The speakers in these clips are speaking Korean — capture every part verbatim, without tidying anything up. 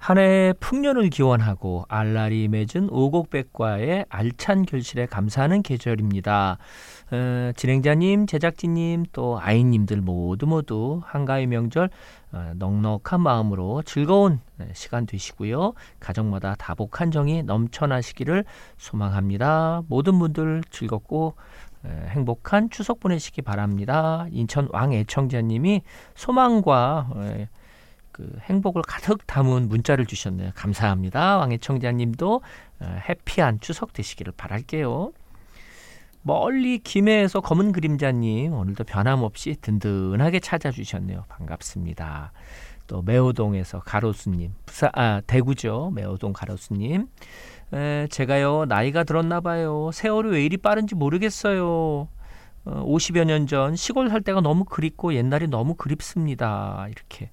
한 해의 풍년을 기원하고 알랄이 맺은 오곡백과의 알찬 결실에 감사하는 계절입니다. 어, 진행자님, 제작진님, 또 아이님들 모두 모두 한가위 명절 어, 넉넉한 마음으로 즐거운 시간 되시고요. 가정마다 다복한 정이 넘쳐나시기를 소망합니다. 모든 분들 즐겁고 에, 행복한 추석 보내시기 바랍니다. 인천 왕애청자님이 소망과 에, 그 행복을 가득 담은 문자를 주셨네요. 감사합니다. 왕애청자님도 해피한 추석 되시기를 바랄게요. 멀리 김해에서 검은 그림자님 오늘도 변함없이 든든하게 찾아주셨네요. 반갑습니다. 또 매호동에서 가로수님, 부사, 아, 대구죠. 매호동 가로수님. 에, 제가요 나이가 들었나 봐요. 세월이 왜 이리 빠른지 모르겠어요. 어, 오십여 년 전 시골 살 때가 너무 그립고 옛날이 너무 그립습니다. 이렇게.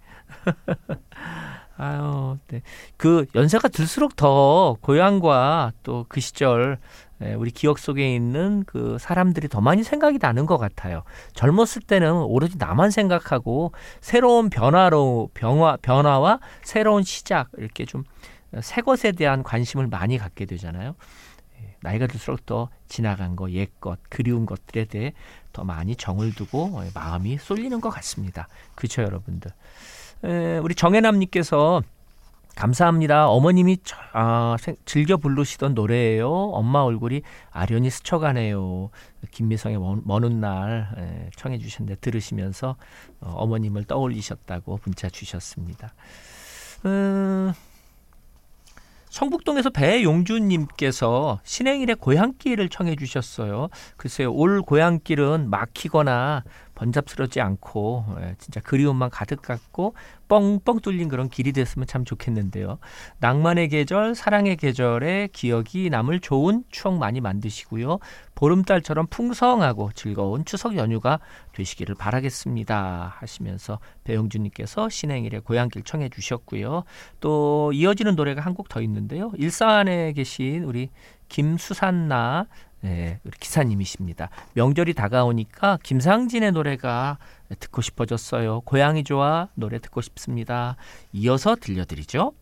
아유, 네. 그 연세가 들수록 더 고향과 또 그 시절 우리 기억 속에 있는 그 사람들이 더 많이 생각이 나는 것 같아요. 젊었을 때는 오로지 나만 생각하고 새로운 변화로 변화 변화와 새로운 시작 이렇게 좀 새 것에 대한 관심을 많이 갖게 되잖아요. 나이가 들수록 더 지나간 거, 옛것, 그리운 것들에 대해 더 많이 정을 두고 마음이 쏠리는 것 같습니다. 그렇죠, 여러분들. 에, 우리 정혜남님께서 감사합니다. 어머님이 아, 즐겨 부르시던 노래예요. 엄마 얼굴이 아련히 스쳐가네요. 김미성의 먼 훗날 에, 청해 주셨는데 들으시면서 어, 어머님을 떠올리셨다고 문자 주셨습니다. 음, 성북동에서 배용준님께서 신행일의 고향길을 청해 주셨어요. 글쎄요, 올 고향길은 막히거나 번잡스럽지 않고 진짜 그리움만 가득 갖고 뻥뻥 뚫린 그런 길이 됐으면 참 좋겠는데요. 낭만의 계절, 사랑의 계절에 기억이 남을 좋은 추억 많이 만드시고요. 보름달처럼 풍성하고 즐거운 추석 연휴가 되시기를 바라겠습니다 하시면서 배용준님께서 신행일의 고향길 청해 주셨고요. 또 이어지는 노래가 한 곡 더 있는데요. 일산에 계신 우리 김수산나 네, 우리 기사님이십니다. 명절이 다가오니까 김상진의 노래가 듣고 싶어졌어요. 고향이 좋아 노래 듣고 싶습니다. 이어서 들려드리죠.